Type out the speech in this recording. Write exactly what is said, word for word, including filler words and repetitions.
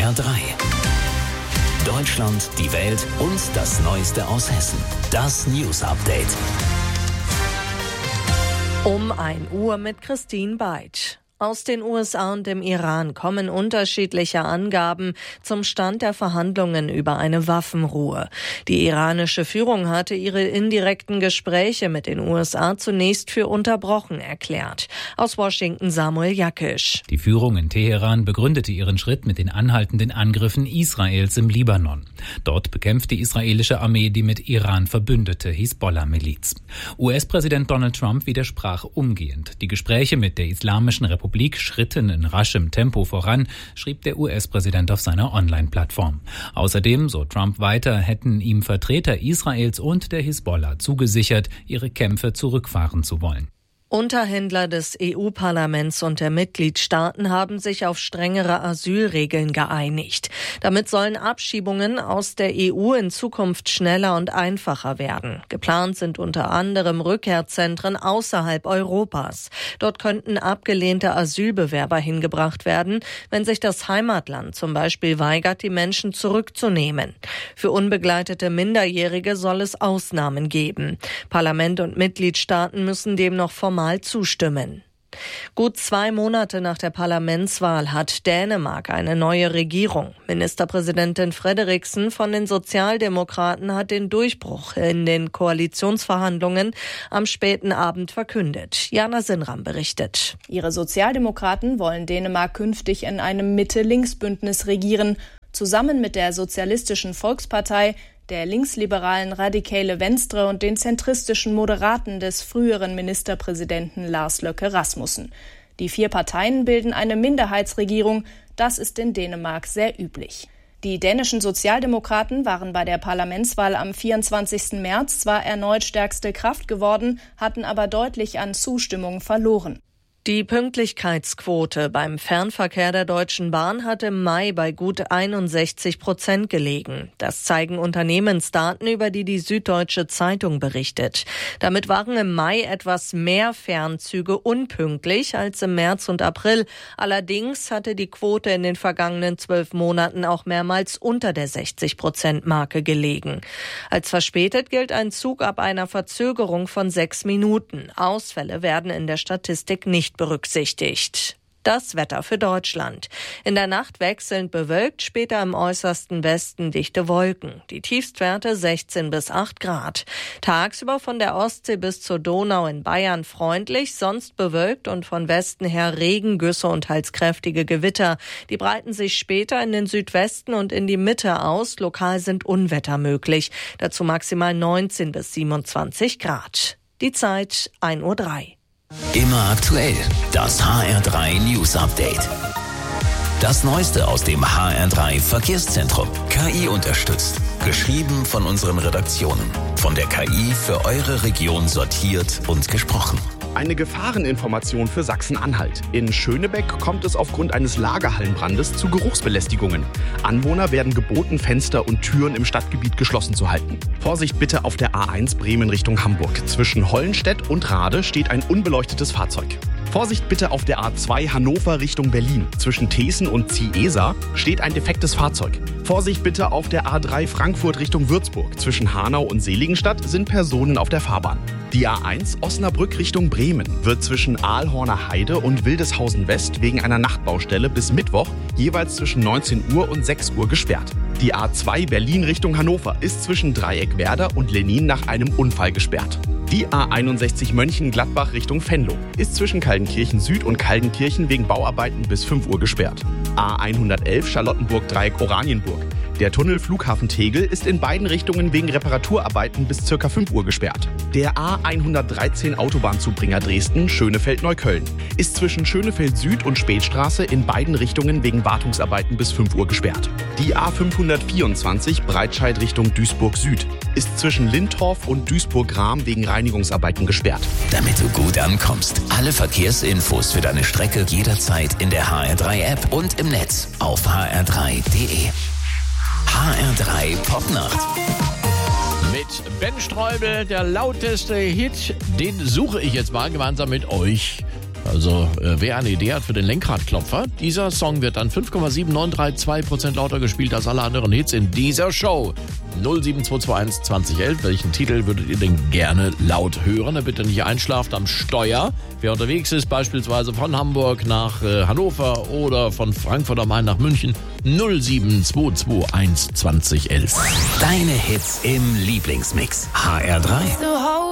R drei. Deutschland, die Welt und das Neueste aus Hessen. Das News Update. Um ein Uhr mit Christine Beitsch. Aus den U S A und dem Iran kommen unterschiedliche Angaben zum Stand der Verhandlungen über eine Waffenruhe. Die iranische Führung hatte ihre indirekten Gespräche mit den U S A zunächst für unterbrochen erklärt. Aus Washington Samuel Jakisch. Die Führung in Teheran begründete ihren Schritt mit den anhaltenden Angriffen Israels im Libanon. Dort bekämpft die israelische Armee die mit Iran verbündete Hisbollah-Miliz. U S-Präsident Donald Trump widersprach umgehend. Die Gespräche mit der Islamischen Republik schritten in raschem Tempo voran, schrieb der U S-Präsident auf seiner Online-Plattform. Außerdem, so Trump weiter, hätten ihm Vertreter Israels und der Hisbollah zugesichert, ihre Kämpfe zurückfahren zu wollen. Unterhändler des E U-Parlaments und der Mitgliedstaaten haben sich auf strengere Asylregeln geeinigt. Damit sollen Abschiebungen aus der E U in Zukunft schneller und einfacher werden. Geplant sind unter anderem Rückkehrzentren außerhalb Europas. Dort könnten abgelehnte Asylbewerber hingebracht werden, wenn sich das Heimatland zum Beispiel weigert, die Menschen zurückzunehmen. Für unbegleitete Minderjährige soll es Ausnahmen geben. Parlament und Mitgliedstaaten müssen dem noch formal zustimmen. Gut zwei Monate nach der Parlamentswahl hat Dänemark eine neue Regierung. Ministerpräsidentin Frederiksen von den Sozialdemokraten hat den Durchbruch in den Koalitionsverhandlungen am späten Abend verkündet. Jana Sinram berichtet. Ihre Sozialdemokraten wollen Dänemark künftig in einem Mitte-Links-Bündnis regieren, zusammen mit der Sozialistischen Volkspartei, der linksliberalen Radikale Venstre und den zentristischen Moderaten des früheren Ministerpräsidenten Lars Løkke Rasmussen. Die vier Parteien bilden eine Minderheitsregierung, das ist in Dänemark sehr üblich. Die dänischen Sozialdemokraten waren bei der Parlamentswahl am vierundzwanzigsten März zwar erneut stärkste Kraft geworden, hatten aber deutlich an Zustimmung verloren. Die Pünktlichkeitsquote beim Fernverkehr der Deutschen Bahn hat im Mai bei gut einundsechzig Prozent gelegen. Das zeigen Unternehmensdaten, über die die Süddeutsche Zeitung berichtet. Damit waren im Mai etwas mehr Fernzüge unpünktlich als im März und April. Allerdings hatte die Quote in den vergangenen zwölf Monaten auch mehrmals unter der sechzig Prozent Marke gelegen. Als verspätet gilt ein Zug ab einer Verzögerung von sechs Minuten. Ausfälle werden in der Statistik nicht berücksichtigt. Das Wetter für Deutschland. In der Nacht wechselnd bewölkt, später im äußersten Westen dichte Wolken. Die Tiefstwerte sechzehn bis acht Grad. Tagsüber von der Ostsee bis zur Donau in Bayern freundlich, sonst bewölkt und von Westen her Regen, Güsse und teils kräftige Gewitter. Die breiten sich später in den Südwesten und in die Mitte aus. Lokal sind Unwetter möglich. Dazu maximal neunzehn bis siebenundzwanzig Grad. Die Zeit ein Uhr drei. Immer aktuell, das H R drei News Update. Das Neueste aus dem H R drei Verkehrszentrum. K I unterstützt. Geschrieben von unseren Redaktionen. Von der K I für eure Region sortiert und gesprochen. Eine Gefahreninformation für Sachsen-Anhalt. In Schönebeck kommt es aufgrund eines Lagerhallenbrandes zu Geruchsbelästigungen. Anwohner werden geboten, Fenster und Türen im Stadtgebiet geschlossen zu halten. Vorsicht bitte auf der A eins Bremen Richtung Hamburg. Zwischen Hollenstedt und Rade steht ein unbeleuchtetes Fahrzeug. Vorsicht bitte auf der A zwei Hannover Richtung Berlin. Zwischen Thesen und Ziesa steht ein defektes Fahrzeug. Vorsicht bitte auf der A drei Frankfurt Richtung Würzburg. Zwischen Hanau und Seligenstadt sind Personen auf der Fahrbahn. Die A eins Osnabrück Richtung Bremen wird zwischen Aalhorner Heide und Wildeshausen West wegen einer Nachtbaustelle bis Mittwoch jeweils zwischen neunzehn Uhr und sechs Uhr gesperrt. Die A zwei Berlin Richtung Hannover ist zwischen Dreieckwerder und Lenin nach einem Unfall gesperrt. Die A einundsechzig Mönchengladbach Richtung Venlo ist zwischen Kaldenkirchen Süd und Kaldenkirchen wegen Bauarbeiten bis fünf Uhr gesperrt. A hundertelf Charlottenburg-Dreieck Oranienburg. Der Tunnel Flughafen Tegel ist in beiden Richtungen wegen Reparaturarbeiten bis ca. fünf Uhr gesperrt. Der A hundertdreizehn Autobahnzubringer Dresden Schönefeld-Neukölln ist zwischen Schönefeld Süd und Spätstraße in beiden Richtungen wegen Wartungsarbeiten bis fünf Uhr gesperrt. Die A fünfhundertvierundzwanzig Breitscheid Richtung Duisburg Süd ist zwischen Lintorf und Duisburg-Rahm wegen Reinigungsarbeiten gesperrt. Damit du gut ankommst, alle Verkehrsinfos für deine Strecke jederzeit in der H R drei App und im Netz auf h r drei punkt d e. H R drei Popnacht. Mit Ben Streubel, der lauteste Hit, den suche ich jetzt mal gemeinsam mit euch. Also, äh, wer eine Idee hat für den Lenkradklopfer, dieser Song wird dann fünf Komma sieben neun drei zwei Prozent lauter gespielt als alle anderen Hits in dieser Show. null sieben zwei zwei eins zwanzig elf. Welchen Titel würdet ihr denn gerne laut hören? Bitte nicht einschlaft am Steuer. Wer unterwegs ist, beispielsweise von Hamburg nach äh, Hannover oder von Frankfurt am Main nach München, null sieben zwei zwei eins zwanzig elf. Deine Hits im Lieblingsmix. H R drei.